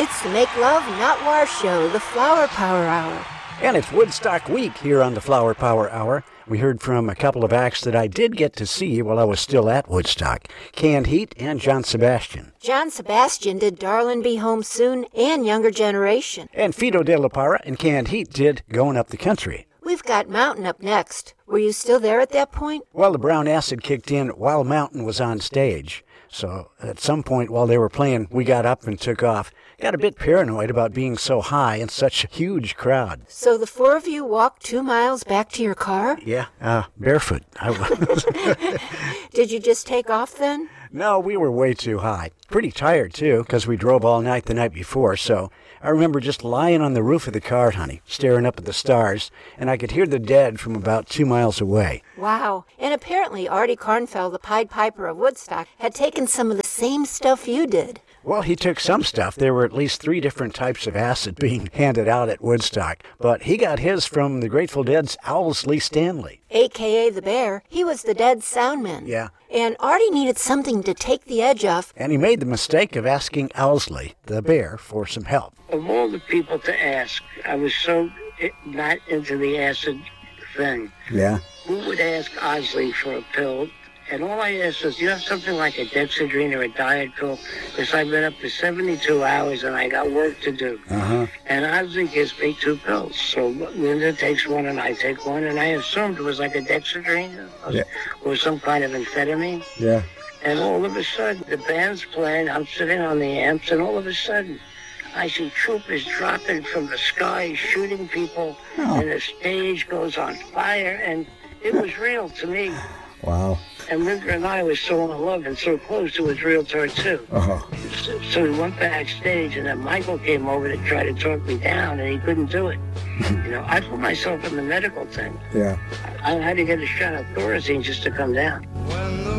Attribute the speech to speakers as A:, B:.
A: It's the Make Love, Not War show, the Flower Power Hour.
B: And it's Woodstock Week here on the Flower Power Hour. We heard from a couple of acts that I did get to see while I was still at Woodstock, Canned Heat and John Sebastian.
A: John Sebastian did Darlin' Be Home Soon and Younger Generation.
B: And Fido de la Parra and Canned Heat did Going Up the Country.
A: We've got Mountain up next. Were you still there at that point?
B: Well, the brown acid kicked in while Mountain was on stage. So at some point while they were playing, we got up and took off. Got a bit paranoid about being so high in such a huge crowd.
A: So the four of you walked 2 miles back to your car?
B: Yeah, barefoot. I was.
A: Did you just take off then?
B: No, we were way too high. Pretty tired, too, because we drove all night the night before, so I remember just lying on the roof of the car, honey, staring up at the stars, and I could hear the Dead from about 2 miles away.
A: Wow. And apparently Artie Kornfeld, the Pied Piper of Woodstock, had taken some of the same stuff you did.
B: Well, he took some stuff. There were at least 3 different types of acid being handed out at Woodstock, but he got his from the Grateful Dead's Owsley Stanley.
A: A.K.A. the Bear. He was the Dead's soundman.
B: Yeah.
A: And Artie needed something to take the edge off.
B: And he made the mistake of asking Owsley, the Bear, for some help.
C: Of all the people to ask, I was so not into the acid thing.
B: Yeah.
C: Who would ask Owsley for a pill? And all I asked was, do you have something like a Dexedrine or a diet pill? Because I've been up for 72 hours and I got work to do.
B: Uh-huh.
C: And Owsley gives me 2 pills. So Linda takes one and I take one. And I assumed it was like a Dexedrine or some kind of amphetamine.
B: Yeah.
C: And all of a sudden, the band's playing, I'm sitting on the amps, and all of a sudden, I see troopers dropping from the sky, shooting people, and the stage goes on fire, and it was real to me.
B: Wow.
C: And Linda and I were so in love and so close, it was real to her, too.
B: Uh-huh.
C: So we went backstage, and then Michael came over to try to talk me down, and he couldn't do it. I put myself in the medical thing.
B: Yeah.
C: I had to get a shot of Thorazine just to come down.